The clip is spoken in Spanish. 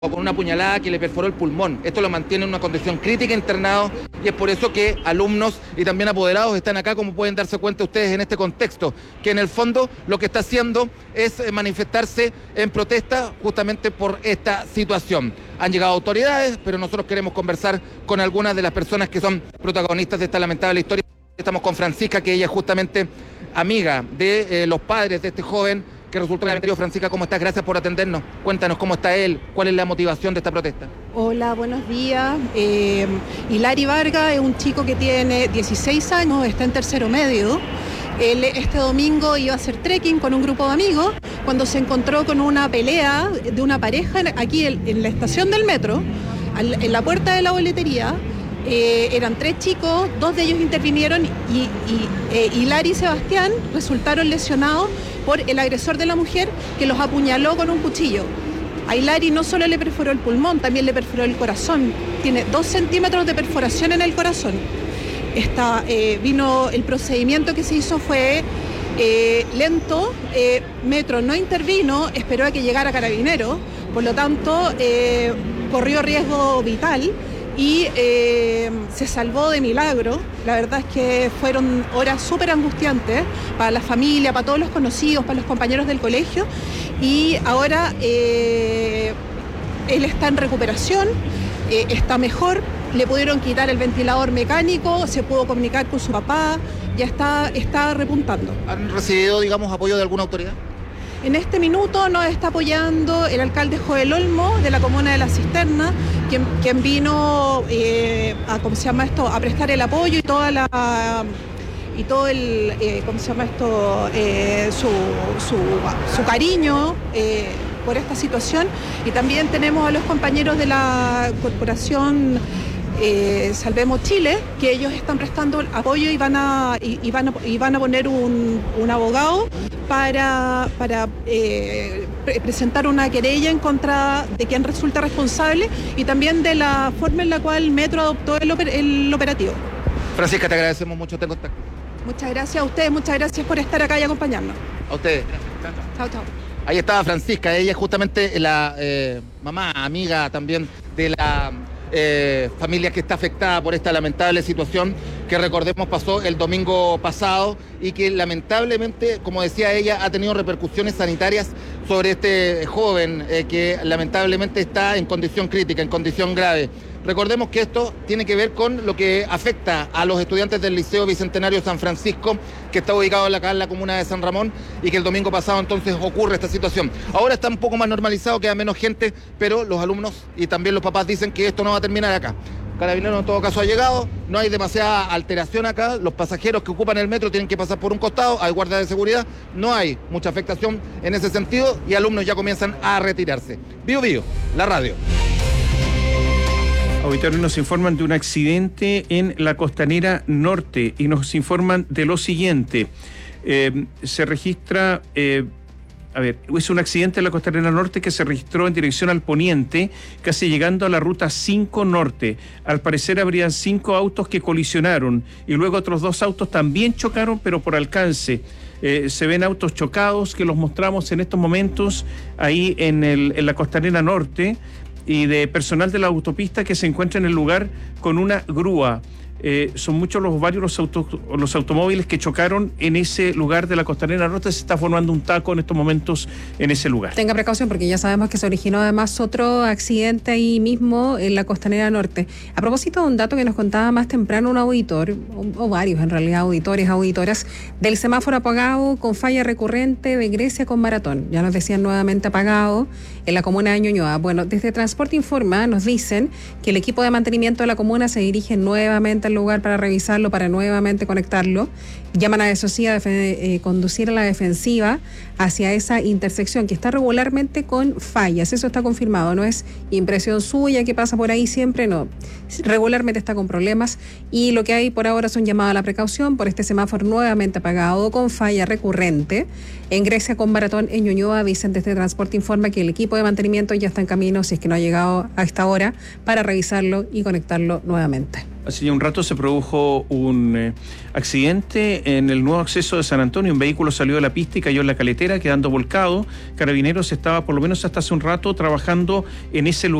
con una puñalada que le perforó el pulmón. Esto lo mantiene en una condición crítica internado y es por eso que alumnos y también apoderados están acá, como pueden darse cuenta ustedes en este contexto, que en el fondo lo que está haciendo es manifestarse en protesta justamente por esta situación. Han llegado autoridades, pero nosotros queremos conversar con algunas de las personas que son protagonistas de esta lamentable historia. Estamos con Francisca, que ella es justamente amiga de los padres de este joven que resultó en el medio. Francisca, ¿cómo estás? Gracias por atendernos. Cuéntanos cómo está él, cuál es la motivación de esta protesta. Hola, buenos días. Hilary Vargas es un chico que tiene 16 años, está en tercero medio. Él este domingo iba a hacer trekking con un grupo de amigos cuando se encontró con una pelea de una pareja aquí en la estación del metro, en la puerta de la boletería. Eran 3 chicos, 2 de ellos intervinieron y Hilary y Sebastián resultaron lesionados por el agresor de la mujer, que los apuñaló con un cuchillo. A Hilary no solo le perforó el pulmón, también le perforó el corazón. Tiene 2 centímetros de perforación en el corazón. El procedimiento que se hizo fue lento. Metro no intervino, esperó a que llegara Carabineros, por lo tanto corrió riesgo vital y se salvó de milagro. La verdad es que fueron horas súper angustiantes para la familia, para todos los conocidos, para los compañeros del colegio, y ahora él está en recuperación, está mejor, le pudieron quitar el ventilador mecánico, se pudo comunicar con su papá, ya está repuntando. ¿Han recibido, digamos, apoyo de alguna autoridad? En este minuto nos está apoyando el alcalde Joel Olmo de la comuna de La Cisterna, quien vino a prestar el apoyo y su cariño por esta situación. Y también tenemos a los compañeros de la corporación Salvemos Chile, que ellos están prestando apoyo y van a poner un abogado para presentar una querella en contra de quien resulta responsable y también de la forma en la cual Metro adoptó el operativo. Francisca, te agradecemos mucho este contacto. Muchas gracias a ustedes, muchas gracias por estar acá y acompañarnos. A ustedes. Chao, chao. Ahí estaba Francisca, ella es justamente la mamá, amiga también de la familia que está afectada por esta lamentable situación que, recordemos, pasó el domingo pasado y que lamentablemente, como decía ella, ha tenido repercusiones sanitarias sobre este joven que lamentablemente está en condición crítica, en condición grave. Recordemos que esto tiene que ver con lo que afecta a los estudiantes del Liceo Bicentenario San Francisco, que está ubicado acá en la comuna de San Ramón, y que el domingo pasado entonces ocurre esta situación. Ahora está un poco más normalizado, queda menos gente, pero los alumnos y también los papás dicen que esto no va a terminar acá. Carabineros en todo caso ha llegado, no hay demasiada alteración acá, los pasajeros que ocupan el metro tienen que pasar por un costado, hay guardia de seguridad, no hay mucha afectación en ese sentido y alumnos ya comienzan a retirarse. Bio Bio, la radio. Auditores nos informan de un accidente en la Costanera Norte y nos informan de lo siguiente. Se registra... es un accidente en la Costanera Norte que se registró en dirección al poniente, casi llegando a la ruta 5 Norte. Al parecer habrían 5 autos que colisionaron y luego otros 2 autos también chocaron, pero por alcance. Se ven autos chocados que los mostramos en estos momentos ahí en la Costanera Norte, y de personal de la autopista que se encuentra en el lugar con una grúa. Son muchos los automóviles que chocaron en ese lugar de la Costanera Norte. Se está formando un taco en estos momentos en ese lugar. Tenga precaución porque ya sabemos que se originó además otro accidente ahí mismo en la Costanera Norte. A propósito de un dato que nos contaba más temprano un auditor, o varios en realidad, auditoras, del semáforo apagado con falla recurrente de Grecia con Maratón. Ya nos decían nuevamente apagado en la comuna de Ñuñoa. Bueno, desde Transporte Informa nos dicen que el equipo de mantenimiento de la comuna se dirige nuevamente al lugar para revisarlo, para nuevamente conectarlo. Llaman a eso sí a conducir a la defensiva hacia esa intersección que está regularmente con fallas. Eso está confirmado, no es impresión suya que pasa por ahí siempre, no. Regularmente está con problemas y lo que hay por ahora son llamadas a la precaución por este semáforo nuevamente apagado con falla recurrente. En Grecia con Maratón en Ñuñoa dicen desde Transporte Informa que el equipo de mantenimiento ya está en camino, si es que no ha llegado a esta hora, para revisarlo y conectarlo nuevamente. Hace ya un rato se produjo un accidente en el nuevo acceso de San Antonio. Un vehículo salió de la pista y cayó en la caletera, quedando volcado. Carabineros estaba, por lo menos hasta hace un rato, trabajando en ese lugar.